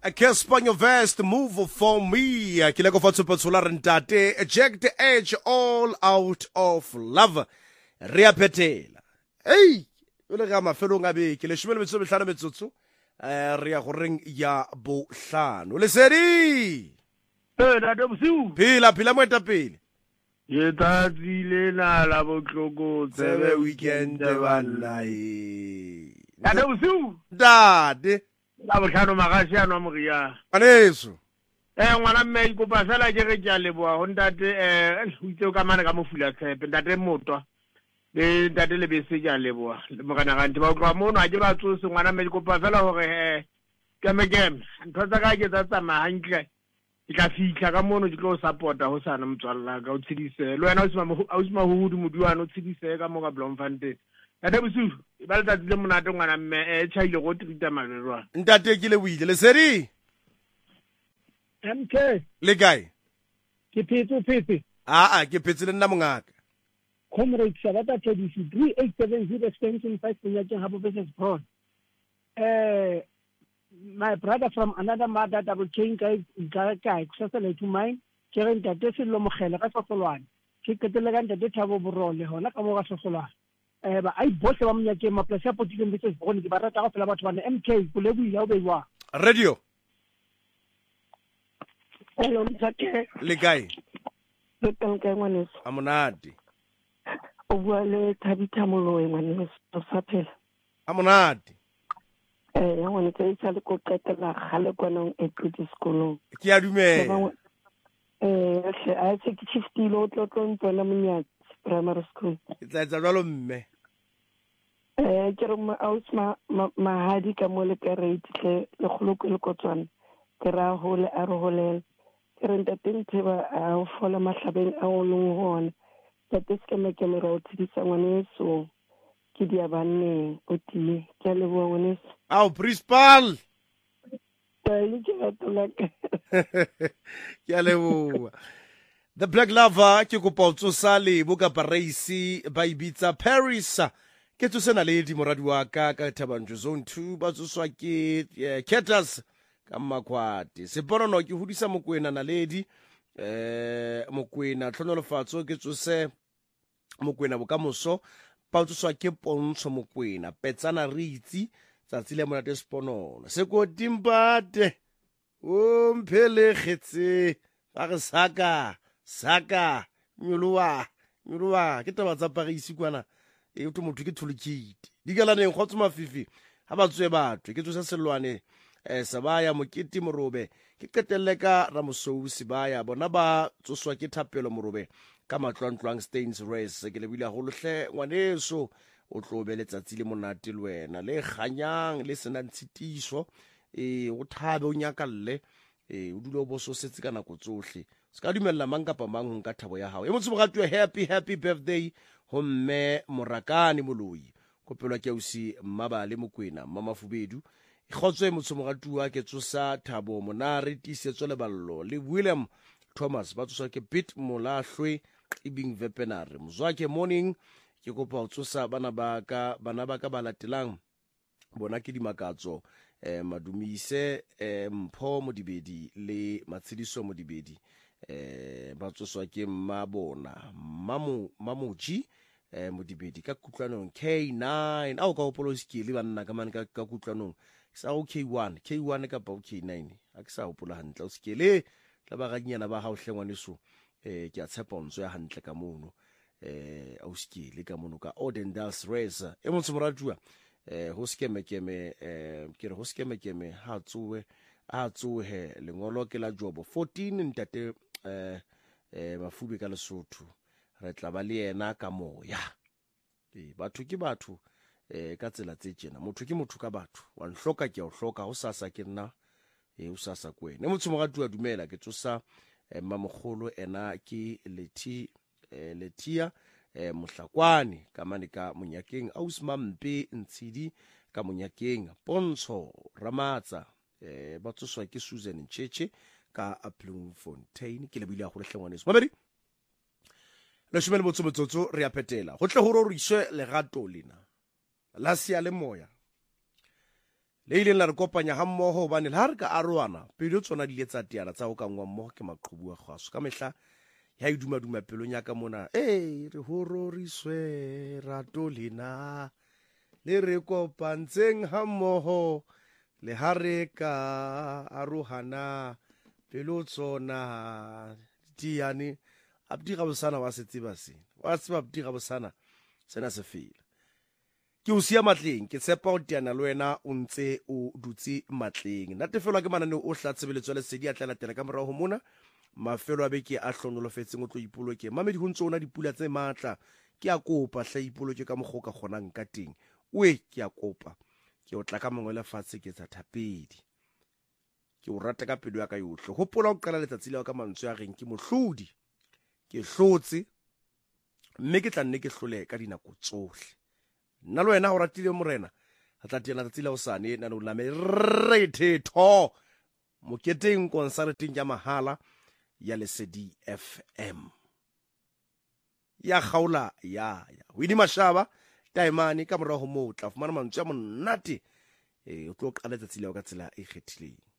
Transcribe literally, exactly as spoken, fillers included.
A kiss upon your vest, move for me. Ke le go fa tsopotsola re ntate, eject the edge all out of love. Re a phethela. Hey, o le ga mafelong a beke le shome le metso mehlano metsotso. Eh re ya go reng ya bo hlano. Le sedi. Eh ntate Bosiu. Phila phila moeta pele. Ye tsatsi le na la botloko Tsebe weekend bana e. Ntate Bosiu. Dade. La botlhano magashi ano moria. Aneso. Eh ngwana mme go pasala ke re tja leboa ho ntate eh o itse o ka mana ka mofula tshepe ntate motwa. Le ntate le bese tja leboa. Mo kana ga ntse ba utlwa mono a ke ba tsose ngwana mme go pasala hore eh ke me game. Ntho tsa ka ke tsa tsama hantle. Ke tla fitla ka mono ke tlo supporta ho sana motswalla ka o tshedise. Le wena o sima o sima ho hudu moduana o tshedise ka mo ka Bloemfontein. Ntate Bosiu ba le tatile monate ngwana mme e tšhaile go trita maberwa Ntate ke le buile le sedi. M K Le kae? ke phetse phetse Ah ah ke phetse le nna mongaka. comrade Sabata thirty three eight seven zero extension five Nyakeng Habo Business Pro. Eh my brother from another mother double chain guy guy guy kusasela to mine ke re ntate se lo mogele ka sosolwane ke ketele ka ntate Thabo Borole hona ka mo ga sosolwane eh ba ai bohle ba Monyakeng maplasi a potileng business bone ke ba rata go fela batho bana M K go lebuile o bewa Radio. Hello, ntate. Le kae? Le teng kae ngwaneso? A monate. O bua le Thabitha Moloe ngwaneso, o sa phela. A monate. Eh, ya ngwaneso e sa le ko qetela gale kwanong e tlote sekolong. Ke a dumela. Eh, hle a se ke shiftile o tlo tlo ntona Monyakeng primary school. Ke tla etsa jwalo mme. Eh, ke re ma ausma mahadi ka mo le kerate tle le kgoloko le kotswana. Ke ra hole a re holele. Ke re ntate Ntheba a o fola mahlabeng a o leng hona. Ntate se ke me ke me ra o tshedisa ngwaneso. Ke dia banne o tie ke a leboa ngwaneso. Ao principal. Taile ke latola ka. Ke a leboa. The Black Lover ke kopa o tsosa lebo ka Paris ba ibitsa Paris. Ke tsosena le di moradi wa ka ka Thabantsho zone two ba tsoswa ke Ketas ka Makwati. Seponono ke hudisa Mokwena Naledi eh Mokwena Tlhonolofatso ke tsose Mokwena Bokamoso ba tsoswa ke Pontsho Mokwena Petsana Ritsi tsatsi le monate Seponono se ko timpate o mphele khetse ba re saka saka nyuluwa nyuluwa ke taba tsa Paris kwana e utho motho ke thulukite digalaneng khotso mafifi ha ba tswe batho ke tsosa selwane eh sabaya mokiti morobe ke qetelle ka Ramosou Sibaya bona ba tsoswa ke Thapelo morobe ka matlwantlwang Stains Race ke le bile go lohle ngwaneso o tlobe letsatsi le monate le wena le ganyang le senang tshitiso e o thabe o nyakalle e o dule o boso setse kana go tsohle se ka dumella mang kapa mang ho nka thabo ya hao e motse mogatu happy happy birthday ho mme Morakani Moloi kopelwa ke ausi Mmabale Mokwena Mamafubedu ikgotswe motse mogatu wa ke tsosa Thabo Monare tisetso le ballo le William Thomas ba tsosa ke Bit Molahlwe ibing Vepenare mzwake morning ke kopa o tsosa bana ba ka bana ba ka ba latelang bona ke dimakatso eh madumise eh Mpho Modibedi le Matshidiso Modibedi eh ba tsoswa ke Mmabona mamu mamuji eh Modibedi ka kutlwanong K nine a o ka opoloskile banna ka man ka kutlwanong sa o K one K one ka pa K nine a ke sa opola hantle o skele tla ba ganyana ba ha o hlengwaneso eh ke a tshepontsho ya hantle ka mono eh o skele ka mono ka Odendals Race e motse moratua eh ho skeme keme eh ke re ho skeme keme ha tsowe a tsohe lengolo ke la Jobo fourteen ntate eh eh Mafubi ka Lesotho re tla ba le yena ka moya e batho ke batho eh ka tsela tse tsena motho ke motho ka batho wa nhloka ke o hloka ho sasa ke nna e o sasa kwena motho mo gatua dumela ke tsosa mmamogolo ena ke leti eh letia eh Mohlakwane ka mane ka Monyakeng Ausma Mpe Ntshidi ka Monyakeng Pontsho Ramatsa eh ba tsoswa ke Susan Ncheche ka Bloemfontein ke le bile go lehlengwaneso mabedi le shumele botso botsotso re a phetela go tle go ro re iswe legato lena la sia le moya le ileng la re kopanya ga mmogo gobane le ga re ka aroana pelo tsona di le tsa teana tsa go ka ngwa mmogo ke maqhubu a kgaso ka mehla ya e duma-duma pelong ya ka mona ee re hororiswe rato lena le re kopantseng ga mmogo le ha re ka arohana pelo tsona tiane abdi ga bosana wa se tseba sena wa tseba abdi ga bosana sena se fela ke o sia matleng ke tshepa o tiana le wena o ntse o dutse matleng natefelwa ke manane o hla tshebeletso le sedi a tla latela ka morago mona mafelo a beke a hlonolofetseng o tlo ipoloke mamedi ho ntse ona dipula tse matla ke a kopa hla ipoloke ka mogoka kgonang ka teng we ke a kopa ke o tla ka mongwe lefatshe ke tsa thapedi ke o rata ka pelo ya ka yohle hopola o qala letsatsi la ka mantswe a reng ke mohlodi ke hlotse mme ke tla nne ke hlole ka dinako tsohle nna le wena o ratile morena a tla tena tsatsi la osane na lo lame rethetho moketeng concerting ya mahala ya Lesedi F M ya khaula ya ya Winnie Mashaba taimane ka morago mo tla fumana mantswe a monate eh o tlo qala letsatsi la ka tsela e kgethileng.